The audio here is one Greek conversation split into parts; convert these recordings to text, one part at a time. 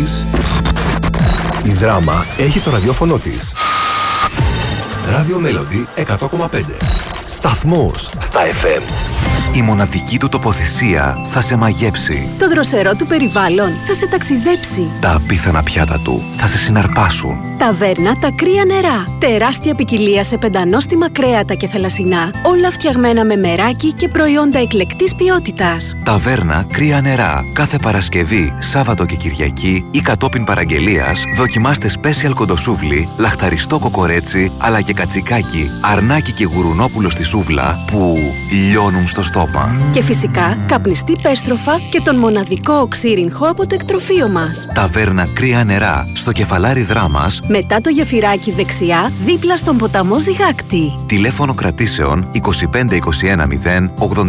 της. Η Δράμα έχει το ραδιόφωνο της. Ράδιο Μέλοντι 100,5. Σταθμός στα FM. Η μοναδική του τοποθεσία θα σε μαγέψει. Το δροσερό του περιβάλλον θα σε ταξιδέψει. Τα απίθανα πιάτα του θα σε συναρπάσουν. Ταβέρνα Τα Κρύα Νερά. Τεράστια ποικιλία σε πεντανόστιμα κρέατα και θαλασσινά. Όλα φτιαγμένα με μεράκι και προϊόντα εκλεκτής ποιότητας. Ταβέρνα Κρύα Νερά. Κάθε Παρασκευή, Σάββατο και Κυριακή ή κατόπιν παραγγελίας δοκιμάστε special κοντοσούβλι, λαχταριστό κοκορέτσι αλλά και κατσικάκι, αρνάκι και γουρουνόπουλο στη σούβλα που λιώνουν στο στόμα. Και φυσικά καπνιστή πέστροφα και τον μοναδικό οξύριγχο από το εκτροφείο μας. Ταβέρνα Κρύα Νερά, στο Κεφαλάρι Δράμας, μετά το γεφυράκι δεξιά, δίπλα στον ποταμό Ζυγάκτη. Τηλέφωνο κρατήσεων 2521 086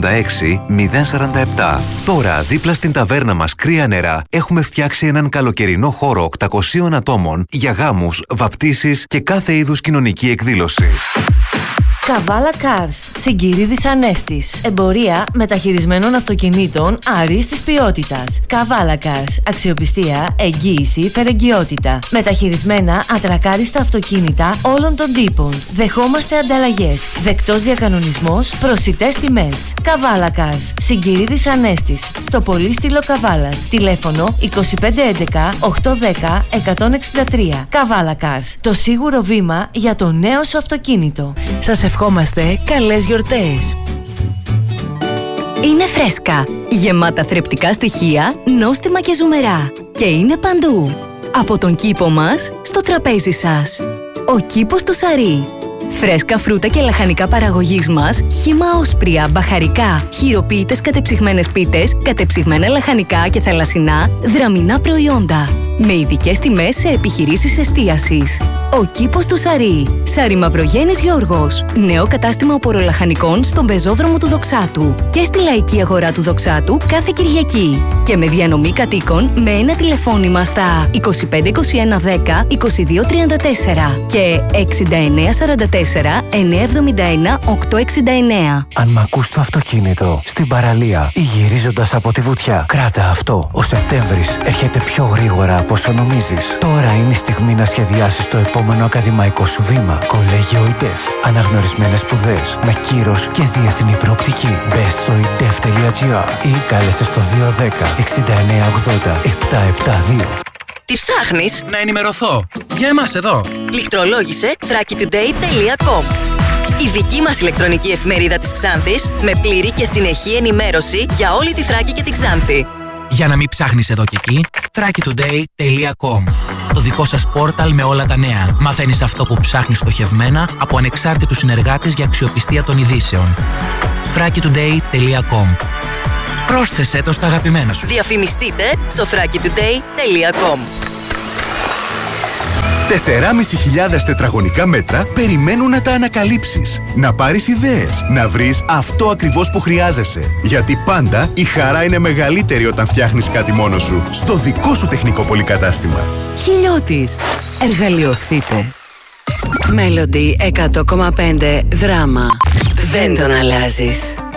047. Τώρα, δίπλα στην ταβέρνα μας Κρύα Νερά, έχουμε φτιάξει έναν καλοκαιρινό χώρο 800 ατόμων για γάμους, βαπτίσεις και κάθε είδους κοινωνική εκδήλωση. Καβάλα Cars. Συγκυρίδης Ανέστης. Εμπορία μεταχειρισμένων αυτοκινήτων αρίστης ποιότητας. Καβάλα Cars. Αξιοπιστία, εγγύηση, φερεγγιότητα. Μεταχειρισμένα ατρακάριστα αυτοκίνητα όλων των τύπων. Δεχόμαστε ανταλλαγές. Δεκτός διακανονισμός, προσιτές τιμές. Καβάλα Cars. Συγκυρίδης Ανέστης. Στο Πολύστηλο Καβάλας. Τηλέφωνο 2511 810 163. Καβάλα Cars. Το σίγουρο βήμα για το νέο σου αυτοκίνητο. Σας ευχόμαστε καλές γιορτές. Είναι φρέσκα, γεμάτα θρεπτικά στοιχεία, νόστιμα και ζουμερά. Και είναι παντού. Από τον κήπο μας στο τραπέζι σας. Ο κήπος του Σαρί. Φρέσκα φρούτα και λαχανικά παραγωγής μας, χύμα όσπρια, μπαχαρικά, χειροποίητες κατεψυγμένες πίτες, κατεψυγμένα λαχανικά και θαλασσινά, δραμινά προϊόντα. Με ειδικές τιμές σε επιχειρήσεις εστίασης. Ο κήπος του Σαρί. Σαρί Μαυρογέννης Γιώργος. Νέο κατάστημα οπορολαχανικών στον πεζόδρομο του Δοξάτου. Και στη Λαϊκή Αγορά του Δοξάτου κάθε Κυριακή. Και με διανομή κατοίκων με ένα τηλεφώνημα στα 25 21 10 22 34 και 69 44 971 869. Αν μ' ακούς στο αυτοκίνητο, στην παραλία ή γυρίζοντας από τη βουτιά, κράτα αυτό. Ο Σεπτέμβρης έρχεται πιο γρήγορα από όσο νομίζεις. Τώρα είναι η στιγμή να σχεδιάσεις το επόμενο ακαδημαϊκό σου βήμα. Κολέγιο ΙΝΤΕΦ. Αναγνωρισμένες σπουδές με κύρος και διεθνή προοπτική. Μπες στο indef.gr ή κάλεσε στο 210 6980 772. Τι ψάχνεις? Να ενημερωθώ. Για εμάς εδώ. Λιχτρολόγησε thrakitoday.com. Η δική μας ηλεκτρονική εφημερίδα της Ξάνθης με πλήρη και συνεχή ενημέρωση για όλη τη Θράκη και την Ξάνθη. Για να μην ψάχνεις εδώ και εκεί, thrakitoday.com. Το δικό σας πόρταλ με όλα τα νέα. Μαθαίνεις αυτό που ψάχνεις στοχευμένα από ανεξάρτητους συνεργάτες για αξιοπιστία των ειδήσεων. thrakitoday.com. Πρόσθεσέ το στα αγαπημένα σου. Διαφημιστείτε στο thrakitoday.com. 4.500 τετραγωνικά μέτρα περιμένουν να τα ανακαλύψεις. Να πάρεις ιδέες, να βρεις αυτό ακριβώς που χρειάζεσαι. Γιατί πάντα η χαρά είναι μεγαλύτερη όταν φτιάχνεις κάτι μόνος σου. Στο δικό σου τεχνικό πολυκατάστημα. Χιλιώτης. Εργαλειοθείτε. Μέλοντι 100,5 Δράμα. Δεν τον αλλάζεις.